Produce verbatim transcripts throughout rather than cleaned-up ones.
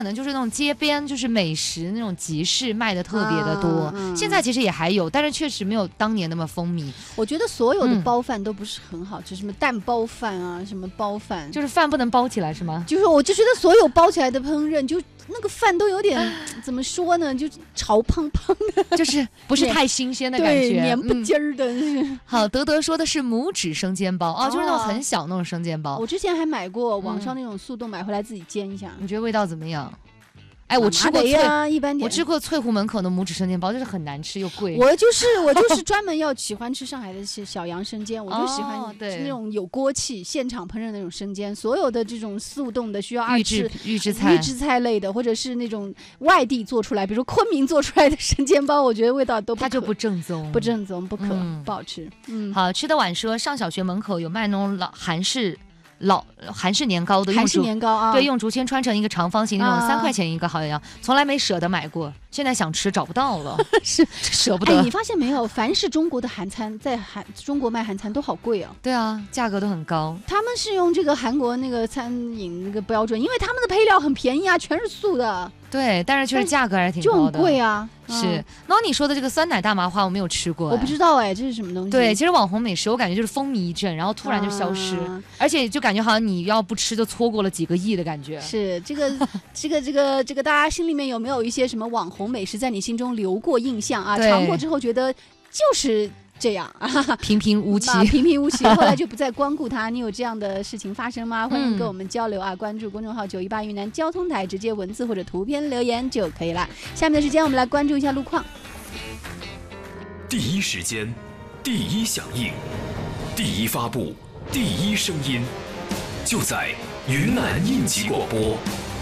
可能就是那种街边就是美食那种集市卖的特别的多、啊嗯、现在其实也还有，但是确实没有当年那么风靡。 我觉得所有的包饭都不是很好吃、嗯、什么蛋包饭啊，什么包饭， 就是饭不能包起来是吗？ 就是我就觉得所有包起来的烹饪就那个饭都有点怎么说呢，就潮胖胖的， 就是不是太新鲜的感觉， 对，黏不筋儿的、 嗯、好，德德说的是拇指生煎包哦，就是那种很小那种生煎包。 我之前还买过网上那种速冻，买回来自己煎一下、 嗯、你觉得味道怎么样？哎，我吃过脆、 啊、一般点。 我吃过翠湖门口的拇指生煎包，就是很难吃又贵。 我就是我就是专门要喜欢吃上海的小杨生煎，我就喜欢吃那种有锅气、现场烹饪的那种生煎。所有的这种速冻的需要二次预制菜、 预制菜类的，或者是那种外地做出来，比如说昆明做出来的生煎包，我觉得味道都不可它就不正宗， 不正宗，不可、嗯、不好吃。嗯， 好吃的晚说，上小学门口有卖那种老韩式。老韩式年糕的， 韩式年糕啊， 对，用竹签穿成一个长方形那种，三块钱一个，好像从来没舍得买过，现在想吃找不到了， 是舍不得、 哎。你发现没有？凡是中国的韩餐，在韩中国卖韩餐都好贵啊。 对啊，价格都很高。 他们是用这个韩国那个餐饮那个标准，因为他们的配料很便宜啊，全是素的。 对，但是确实价格还是挺高的， 就很贵啊。 是，然后你说的这个酸奶大麻花我没有吃过、哎， 我不知道哎，这是什么东西？ 对，其实网红美食我感觉就是风靡一阵，然后突然就消失，啊、而且就感觉好像你要不吃就错过了几个亿的感觉。 是这个这个这个这个，大家心里面有没有一些什么网红美食在你心中留过印象啊？尝过之后觉得就是这样啊， 平平无奇， 平平无奇，后来就不再光顾它。你有这样的事情发生吗？欢迎跟我们交流啊！关注公众号九一八云南交通台，直接文字或者图片留言就可以了。下面的时间，我们来关注一下路况。 第一时间，第一响应，第一发布，第一声音，就在云南应急广播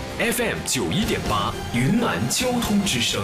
F M 九一点八云南交通之声。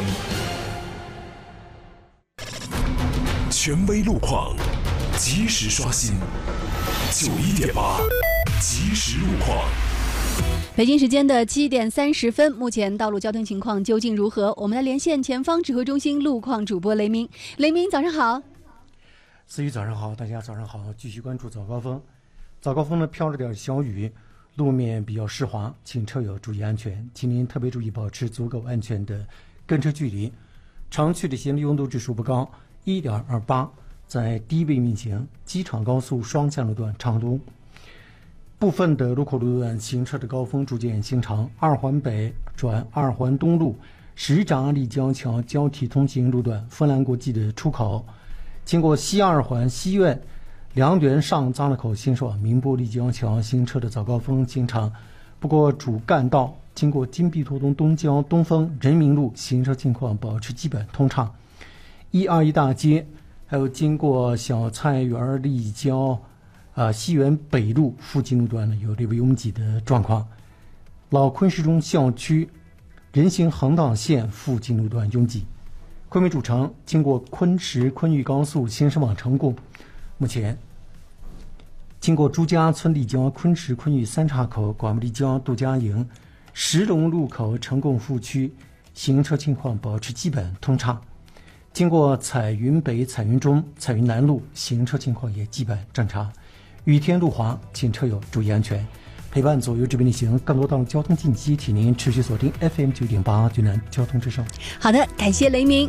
权威路况，及时刷新。九一点八，即时路况。 北京时间的七点三十分，目前道路交通情况究竟如何？我们来连线前方指挥中心路况主播雷鸣。雷鸣，早上好。 思雨，早上好，大家早上好。继续关注早高峰。早高峰呢，飘着点小雨，路面比较湿滑，请车友注意安全。请您特别注意保持足够安全的跟车距离。常去的行车拥堵指数不高。一点二八，在低位运行，机场高速双向路段畅通，部分的路口路段行车的高峰逐渐形成。二环北转二环东路石闸立交桥交替通行路段，芬兰国际的出口，经过西二环西苑梁园上张了口新设明波立交桥行车的早高峰形成。不过主干道经过金碧途东东郊东风人民路行车情况保持基本通畅。一二一大街，还有经过小菜园立交啊西园北路附近路段呢，有略微拥挤的状况。老昆石中校区人行横道线附近路段拥挤。昆明主城经过昆石昆玉高速行驶往成贡，目前经过朱家村立交昆石昆玉三岔口广木立交杜家营石龙路口成贡副区行车情况保持基本通畅。经过彩云北、彩云中、彩云南路，行车情况也基本正常。雨天路滑，请车友注意安全。陪伴左右这边旅行，更多道路交通信息，请您持续锁定 F M 九点八云南交通之声。 好的，感谢雷鸣。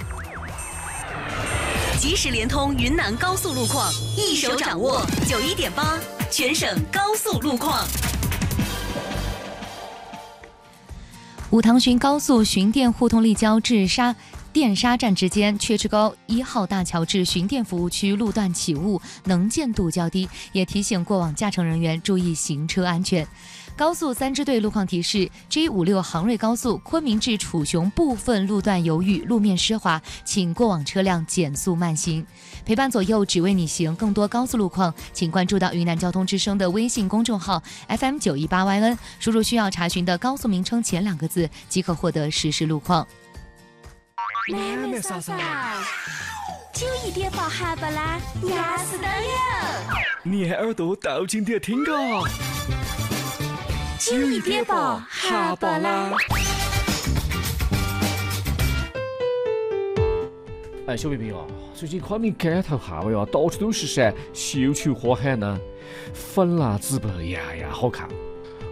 即时联通云南高速路况，一手掌握九一点八全省高速路况。 武塘浔高速浔店互通立交至沙电沙站之间，雀池沟一号大桥至浔店服务区路段起雾，能见度较低，也提醒过往驾乘人员注意行车安全。高速三支队路况提示 ：G 五六杭瑞高速昆明至楚雄部分路段有雨，路面湿滑，请过往车辆减速慢行。陪伴左右，只为你行。更多高速路况，请关注到云南交通之声的微信公众号 F M 九一八 Y N， 输入需要查询的高速名称前两个字，即可获得实时路况。 妹妹嫂嫂，九一点八哈巴啦，压死都有。 你耳朵倒进点听个。 九一点八哈巴啦。 哎，小妹妹啊，最近昆明街头巷尾啊，到处都是噻，秀球花海呢，粉啦紫白，呀呀好看。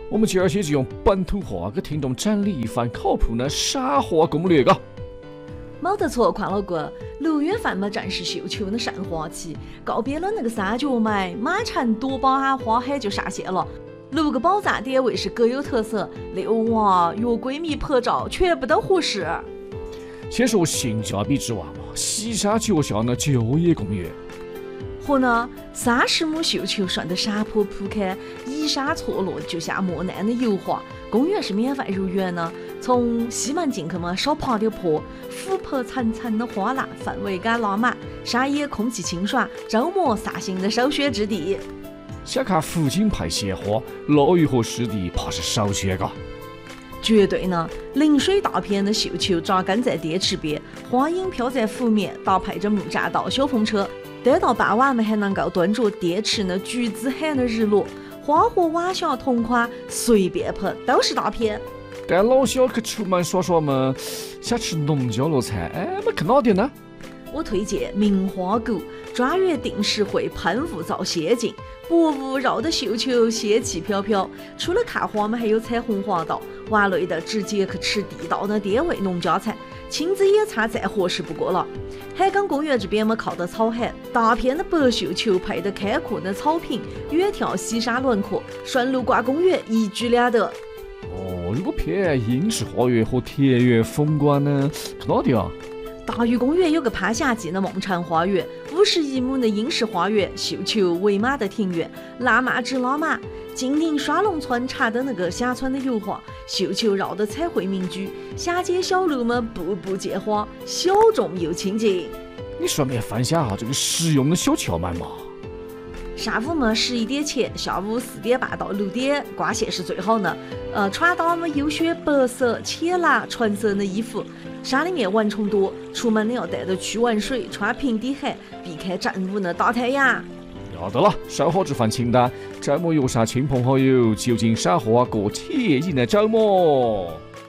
我们今儿些就用本土话给听众整理一番靠谱的沙话攻略嘎。 冇得错，邝老哥，六月份嘛正是绣球的盛花期，告别了那个三角麦，满城多宝哈花海就上线了。六个宝藏点位是各有特色，遛娃、约闺蜜拍照，全部都合适。 先说性价比之外嘛，西沙脚下的就业公园。 和呢，三十亩绣球顺着山坡铺开，依山错落，就像莫奈的油画。公园是免费入园的，从西门进去嘛，少爬点坡，琥珀层层的花篮，氛围感拉满，山野空气清爽，周末散心的首选之地。 想看福景派鲜花，落雨和湿地怕是首选嘎。 绝对呢，临水大片的绣球扎根在滇池边，花影飘在湖面，搭配着木栈道小风车。待到傍晚，我们还能够端着滇池的橘子海的日落，花和晚霞同款，随便拍都是大片。 但老小去出门耍耍嘛，想吃农家乐菜，哎，么去哪点呢？ 我推荐名花谷，专园定时会喷雾造仙境，薄雾绕着绣球，仙气飘飘。除了看花，我们还有彩虹滑道，玩累的直接去吃地道的滇味农家菜，亲子野餐再合适不过了。海港公园这边嘛，靠的草海，大片的白绣球配的开阔的草坪，远眺西山轮廓，顺路逛公园一举两得。 哦，如果偏英式花园和田园风光呢，去哪里啊？ 大屿公园有个攀霞季的梦城花园，五十一亩的英式花园，绣球围满的庭院，浪漫之拉满。静听双龙村茶的那个乡村的油画，绣球绕的彩绘民居，乡间小路们步步见花，小众又亲近。 你顺便分享下这个实用的小窍门嘛。 上午嘛十一点前，下午四点半到六点挂线是最好的。呃，穿搭嘛优选白色、浅蓝、纯色的衣服。山里面蚊虫多，出门你要带着驱蚊水，穿平底鞋，避开正午的大太阳。 要得了，收好这份清单，周末约上亲朋好友，就近赏花过惬意的周末。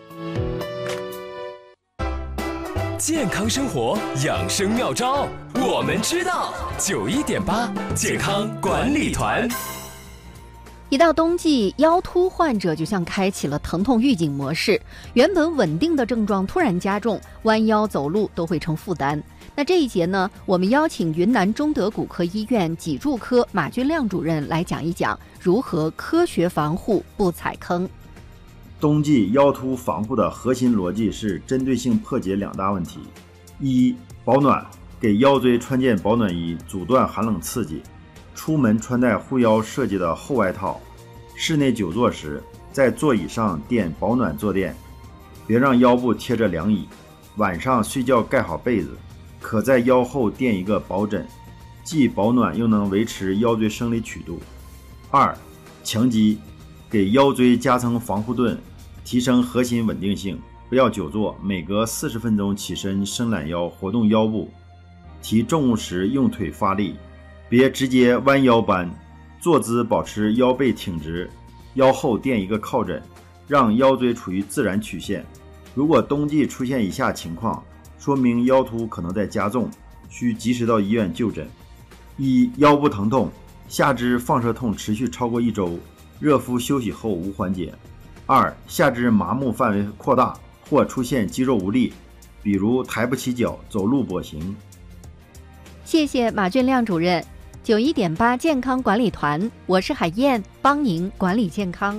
健康生活养生妙招，我们知道。九一点八健康管理团。 一到冬季，腰突患者就像开启了疼痛预警模式，原本稳定的症状突然加重，弯腰走路都会成负担。那这一节呢，我们邀请云南中德骨科医院脊柱科马俊亮主任来讲一讲如何科学防护不踩坑。 冬季腰突防护的核心逻辑是针对性破解两大问题：一、保暖，给腰椎穿件保暖衣，阻断寒冷刺激；出门穿戴护腰设计的厚外套；室内久坐时，在座椅上垫保暖坐垫，别让腰部贴着凉椅；晚上睡觉盖好被子，可在腰后垫一个保枕，既保暖又能维持腰椎生理曲度。二、强肌，给腰椎加层防护盾，提升核心稳定性，不要久坐，每隔四十分钟起身伸懒腰，活动腰部。提重物时用腿发力，别直接弯腰搬，坐姿保持腰背挺直，腰后垫一个靠枕，让腰椎处于自然曲线。如果冬季出现以下情况，说明腰突可能在加重，需及时到医院就诊。一、腰部疼痛，下肢放射痛持续超过一周，热敷休息后无缓解。二、下肢麻木范围扩大或出现肌肉无力，比如抬不起脚，走路跛行。 谢谢马俊亮主任。九一点八健康管理团，我是海燕，帮您管理健康。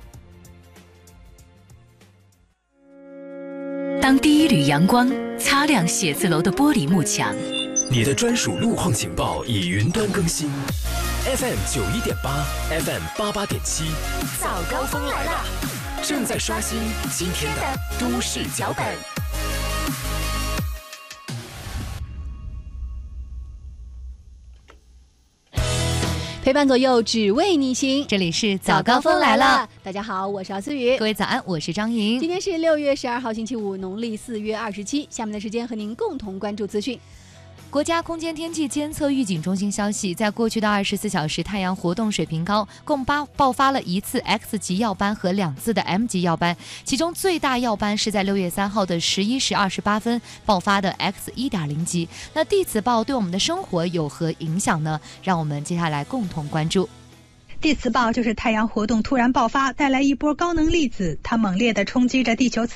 当第一缕阳光擦亮写字楼的玻璃幕墙， 你的专属路况情报已云端更新 ，F M 九一点八 ，F M 八八点七， 早高峰来了， 正在刷新今天的都市脚本。 陪伴左右，只为你行。 这里是早高峰来了， 大家好，我是姚思雨。 各位早安，我是张莹。 今天是六月十二号星期五，农历四月二十七。下面的时间和您共同关注资讯。 国家空间天气监测预警中心消息，在过去的二十四小时，太阳活动水平高，共爆爆发了一次 X 级耀斑和两次的 M 级耀斑，其中最大耀斑是在六月三号的十一时二十八分爆发的 X 一点零 级。那地磁暴对我们的生活有何影响呢？让我们接下来共同关注。 电磁暴就是太阳活动突然爆发，带来一波高能粒子，它猛烈地冲击着地球磁